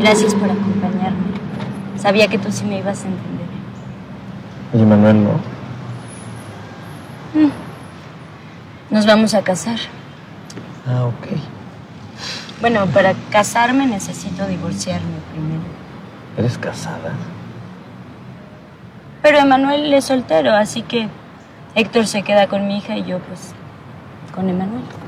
Gracias por acompañarme. Sabía que tú sí me ibas a entender. Y Manuel no. Nos vamos a casar. Ah, ok. Bueno, para casarme necesito divorciarme primero. ¿Eres casada? Pero Emanuel es soltero, así que Héctor se queda con mi hija y yo, pues, con Emanuel.